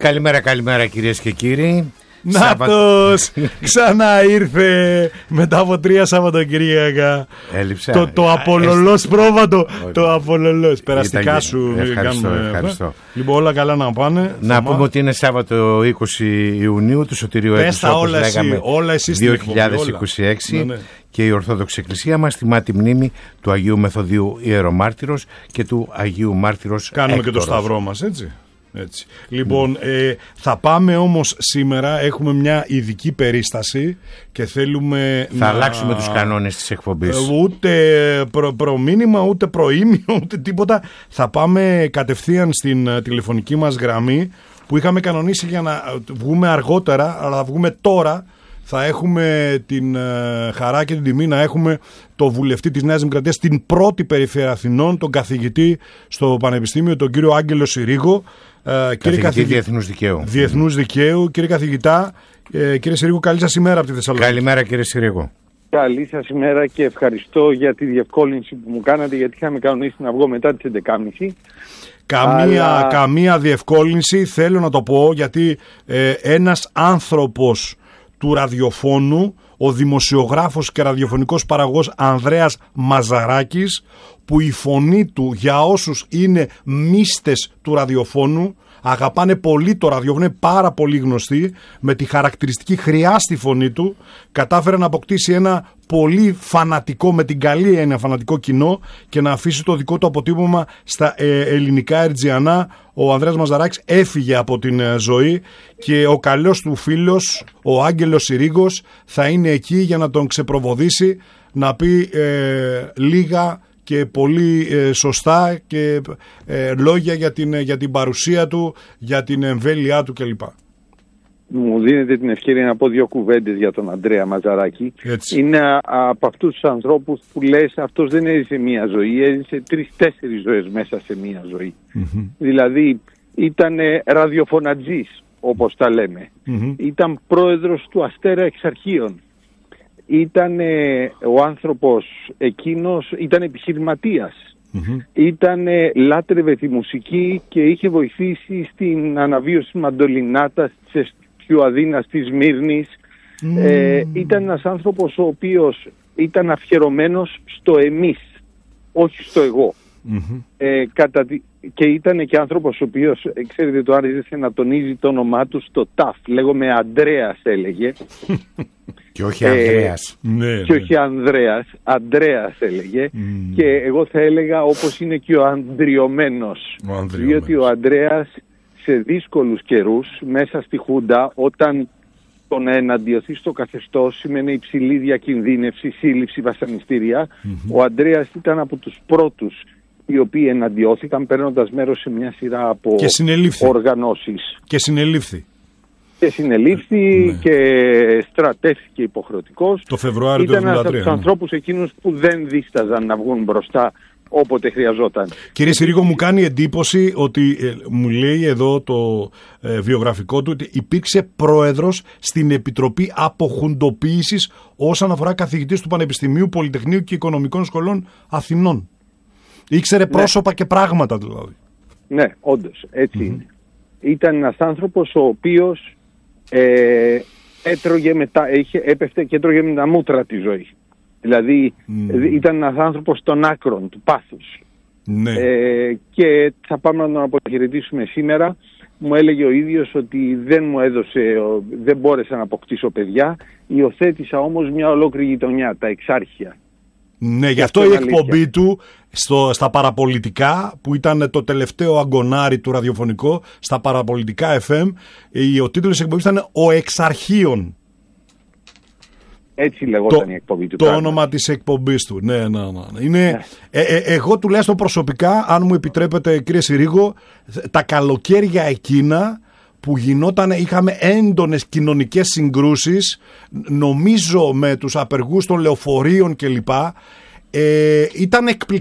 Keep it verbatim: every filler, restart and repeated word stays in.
Καλημέρα, καλημέρα κυρίες και κύριοι. Νάτος, ξανά ήρθε μετά από τρία Σαββατοκύριακα. Έλειψε. Το, το απολολός πρόβατο. Το απολολός. Περαστικά Ήταν... σου. Ευχαριστώ, ευχαριστώ. Λοιπόν, όλα καλά να πάνε. Να Θωμά. πούμε ότι είναι Σάββατο είκοσι Ιουνίου του Σωτηρίου έτους, όπως λέγαμε, όλα εσείς δύο χιλιάδες είκοσι έξι. Ναι, ναι. Και η Ορθόδοξη Εκκλησία μας τιμά τη μνήμη του Αγίου Μεθοδίου Ιερομάρτυρος και του Αγίου Μάρτυρος Κάνουμε Έκτορος. Και το σταυρό μας, έτσι. Έτσι. Λοιπόν, mm. ε, θα πάμε όμως σήμερα, έχουμε μια ειδική περίσταση και θέλουμε θα να... αλλάξουμε τους κανόνες της εκπομπής. Ε, ούτε προ, προμήνυμα, ούτε προήμιο, ούτε τίποτα. Θα πάμε κατευθείαν στην uh, τηλεφωνική μας γραμμή που είχαμε κανονίσει για να βγούμε αργότερα, αλλά θα βγούμε τώρα. Θα έχουμε την uh, χαρά και την τιμή να έχουμε το βουλευτή της Νέας Δημοκρατίας στην πρώτη περιφέρεια Αθηνών, τον καθηγητή στο Πανεπιστήμιο, τον κύριο Άγγελο Συρίγο. Uh, κύριε καθηγητή Διεθνούς Δικαίου. Διεθνούς Δικαίου. Κύριε καθηγητά, ε, κύριε Συρίγο, καλή σας ημέρα από τη Θεσσαλονίκη. Καλημέρα κύριε Συρίγο. Καλή σας ημέρα και ευχαριστώ για τη διευκόλυνση που μου κάνατε, γιατί είχαμε κανονίσει να βγω μετά τις έντεκα και μισή. Καμία, Αλλά... καμία διευκόλυνση, θέλω να το πω, γιατί ε, ένας άνθρωπος του ραδιοφώνου, ο δημοσιογράφος και ραδιοφωνικός παραγωγός Ανδρέας Μαζαράκης, που η φωνή του για όσους είναι μύστες του ραδιοφώνου, αγαπάνε πολύ το ραδιόφωνο, είναι πάρα πολύ γνωστή, με τη χαρακτηριστική χρειάστη φωνή του, κατάφερε να αποκτήσει ένα πολύ φανατικό, με την καλή έννοια φανατικό κοινό και να αφήσει το δικό του αποτύπωμα στα ε, ελληνικά ερτζιανά. Ο Ανδρέας Μαζαράκης έφυγε από την ε, ζωή και ο καλός του φίλος, ο Άγγελος Συρίγος, θα είναι εκεί για να τον ξεπροβοδήσει, να πει ε, λίγα και πολύ ε, σωστά και ε, λόγια για την, για την παρουσία του, για την εμβέλειά του κλπ. Μου δίνετε την ευκαιρία να πω δύο κουβέντες για τον Ανδρέα Μαζαράκη. Έτσι. Είναι α, από αυτούς τους ανθρώπους που λες αυτός δεν έζησε μία ζωή, έζησε τρεις-τέσσερις ζωές μέσα σε μία ζωή. Mm-hmm. Δηλαδή ήταν ραδιοφωνατζής, όπως τα λέμε. Mm-hmm. Ήταν πρόεδρος του Αστέρα Εξαρχείων. Ήταν ο άνθρωπος εκείνος, ήταν επιχειρηματίας. Mm-hmm. Ήταν, λάτρευε τη μουσική και είχε βοηθήσει στην αναβίωση της μαντολινάτας, της Αιδίνας, της Μύρνης. Mm. Ε, ήταν ένας άνθρωπος ο οποίος ήταν αφιερωμένος στο εμείς, όχι στο εγώ. Mm-hmm. Ε, κατά τη... Και ήταν και άνθρωπος ο οποίος, ξέρετε, το άρεσε να τονίζει το όνομά του στο ταφ. Λέγομαι Ανδρέας, έλεγε. Και όχι Ανδρέας. Ε, ναι, και όχι Ανδρέας. Ανδρέας έλεγε. Mm. Και εγώ θα έλεγα όπως είναι και ο Ανδριωμένος. Ο Ανδριωμένος. Διότι ο Ανδρέας σε δύσκολους καιρούς, μέσα στη Χούντα, όταν το να εναντιωθεί στο καθεστώς σημαίνει υψηλή διακινδύνευση, σύλληψη, βασανιστήρια, mm-hmm. ο Ανδρέας ήταν από τους πρώτους οι οποίοι εναντιώθηκαν παίρνοντας μέρος σε μια σειρά από και οργανώσεις. Και συνελήφθη. Και συνελήφθη ναι. και στρατεύθηκε υποχρεωτικός. Το Φεβρουάριο του εβδομήντα τρία. Ήταν ένας από τους ναι. ανθρώπους εκείνους που δεν δίσταζαν να βγουν μπροστά όποτε χρειαζόταν. Κύριε Συρίγο, μου κάνει εντύπωση ότι ε, μου λέει εδώ το ε, βιογραφικό του ότι υπήρξε πρόεδρος στην Επιτροπή Αποχουντοποίησης όσον αφορά καθηγητής του Πανεπιστημίου, Πολυτεχνείου και Οικονομικών Σχολών Αθηνών. Ήξερε πρόσωπα ναι. και πράγματα δηλαδή. Ναι, όντως, έτσι mm-hmm. είναι. Ήταν ένας άνθρωπος ο οποίος ε, έτρωγε μετά, είχε, έπεφτε και έτρωγε με τα μούτρα τη ζωή. Δηλαδή mm. ήταν ένας άνθρωπος των άκρων, του πάθους. Ναι. Ε, και θα πάμε να τον αποχαιρετήσουμε σήμερα. Μου έλεγε ο ίδιος ότι δεν μου έδωσε, δεν μπόρεσα να αποκτήσω παιδιά. Υιοθέτησα όμως μια ολόκληρη γειτονιά, τα Εξάρχεια. Ναι, γι' αυτό, αυτό η εκπομπή του στο, στα παραπολιτικά, που ήταν το τελευταίο αγκονάρι του ραδιοφωνικό, στα παραπολιτικά εφ εμ, ο τίτλος της εκπομπής ήταν «Ο Εξαρχείων». Έτσι λεγόταν το, η εκπομπή του. Το πράγμα. Όνομα της εκπομπής του. Ναι, ναι, ναι. Είναι, ναι. Ε, ε, εγώ τουλάχιστον προσωπικά, αν μου επιτρέπετε κύριε Συρίγο, τα καλοκαίρια εκείνα που γινόταν, είχαμε έντονες κοινωνικές συγκρούσεις, νομίζω με τους απεργούς των λεωφορείων κλπ. Ε, ήταν εκπληκτικό.